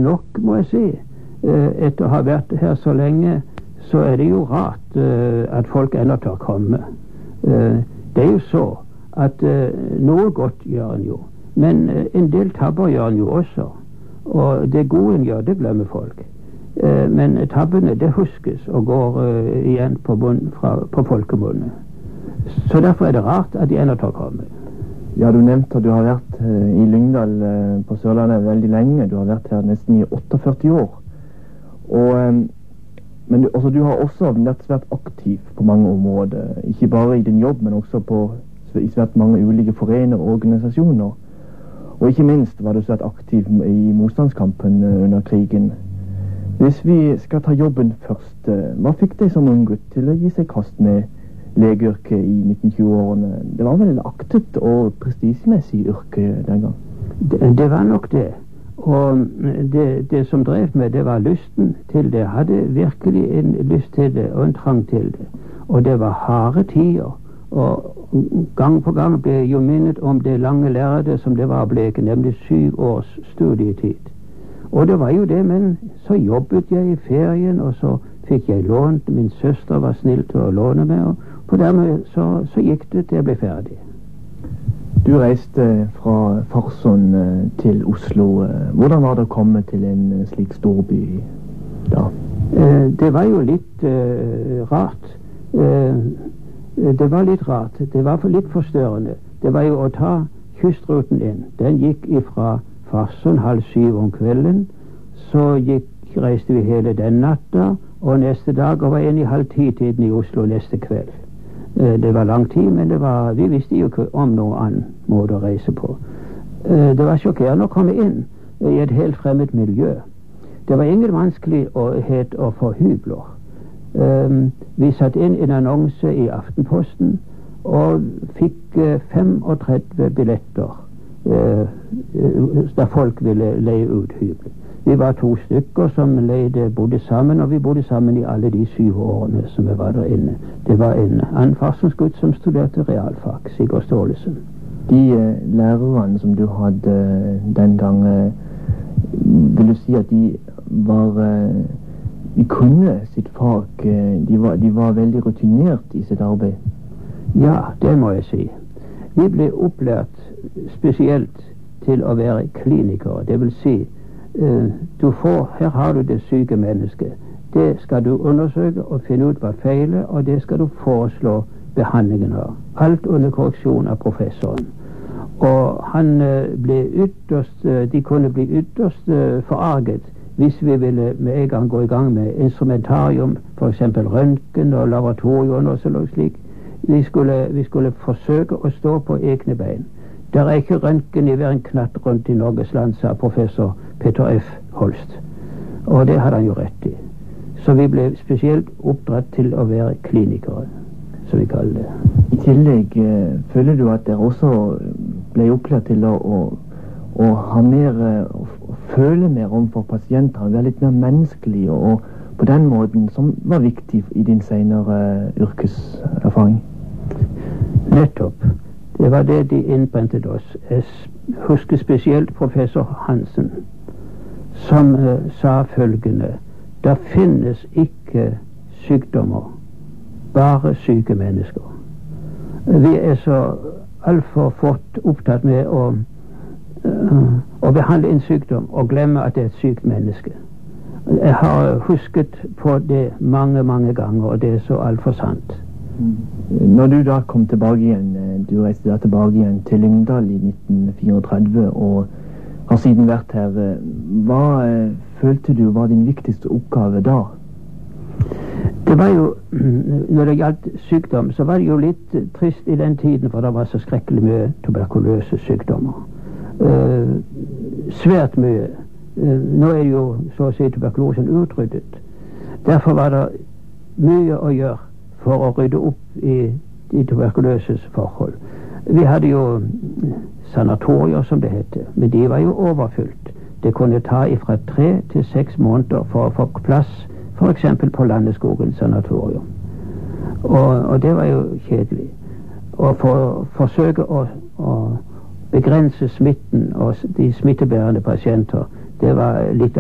nok, må jeg si. Etter å ha vært her så lenge, så er det jo rart at folk ennå tør komme. Det er jo så at noe godt gjør en jo, men en del tabber gjør en jo også. Og det gode en gjør, det glemmer folk. Men tabbene, det huskes og går igjen på folkemunne. Så derfor er det rart at de ennå tør komme. Ja, du nevnte at du har vært i Lyngdal på Sørlandet veldig lenge. Du har vært her nesten i 48 år. Men du har også vært svært aktiv på mange områder. Ikke bare i din jobb, men også i svært mange ulike foreninger og organisasjoner. Og ikke minst var du svært aktiv i motstandskampen under krigen. Hvis vi skal ta jobben først, hva fikk deg som ung gutt til å gi seg kast med legeyrket i 1920-årene? Det var vel et aktet og prestisjemessig yrke den gang? Det var nok det. Og det som drev meg, det var lysten til det. Jeg hadde virkelig en lyst til det og en trang til det. Og det var harde tider. Og gang på gang ble jeg jo minnet om det lange lærde som det var å bleke, nemlig 7 års studietid. Og det var jo det, men så jobbet jeg i ferien, og så fikk jeg lånt. Min søster var snill til å låne meg, og på dermed så gikk det til jeg ble ferdig. Du reiste fra Farsund til Oslo. Hvordan var det å komme til en slik storby da? Det var jo litt rart. Det var litt rart. Det var litt forstørrende. Det var jo å ta kystruten inn. Den gikk ifra Farsund 6:30 om kvelden. Så reiste vi hele den natta, og neste dag og var inn i 9:30 i Oslo neste kveld. Det var lang tid, men vi visste jo ikke om noen annen måte å reise på. Det var sjokkerende å komme inn i et helt fremmed miljø. Det var ingen vanskelighet å få hybler. Vi satt inn en annonse i Aftenposten og fikk 35 billetter da folk ville leie ut hybler. Vi var 2 stykker som bodde sammen, og vi bodde sammen i alle de 7 årene som vi var der inne. Det var en annen farsonsgutt som studerte realfag, Sigurd Staalesen. De lærerne som du hadde den gang, vil du si at de kunne sitt fag, de var veldig rutinert i sitt arbeid? Ja, det må jeg si. Vi ble opplært spesielt til å være klinikere, det vil si her har du det syke mennesket. Det skal du undersøke og finne ut hva feiler, og det skal du foreslå behandlingen av. Alt under korreksjon av professoren. Og de kunne bli ytterst forarget hvis vi ville med en gang gå i gang med instrumentarium, for eksempel røntgen og laboratorium og sånn slik. Vi skulle forsøke å stå på egne bein. Det er ikke røntgen i hver en knatt rundt i Norges land, sa professor Peter F. Holst. Og det hadde han jo rett i. Så vi ble spesielt oppdratt til å være klinikere, som vi kaller det. I tillegg føler du at dere også ble opplært til å ha mer, å føle mer omfor pasienter, være litt mer menneskelig, og på den måten som var viktig i din senere yrkeserfaring? Nettopp. Det var det de innprentet oss. Jeg husker spesielt professor Hansen, som sa følgende: det finnes ikke sykdommer, bare syke mennesker. Vi er så altfor fort opptatt med å behandle en sykdom og glemme at det er et sykt menneske. Jeg har husket på det mange, mange ganger, og det er så altfor sant. Når du da kom tilbake igjen, du reiste da tilbake igjen til Lyngdal i 1934 og har siden vært her, hva følte du var din viktigste oppgave da? Det var jo, når det gjaldt sykdom, så var det jo litt trist i den tiden, for det var så skrekkelig mye tuberkuløse sykdommer. Svært mye. Nå er det jo så å si tuberkulosen utryddet. Derfor var det mye å gjøre for å rydde opp i de tuberkuløses forhold. Vi hadde jo sanatorier, som det heter, men de var jo overfylt. Det kunne ta fra 3 til 6 måneder for å få plass, for eksempel på Landeskogen sanatorium. Og det var jo kjedelig. Og for å forsøke å begrense smitten og de smittebærende pasienter, det var litt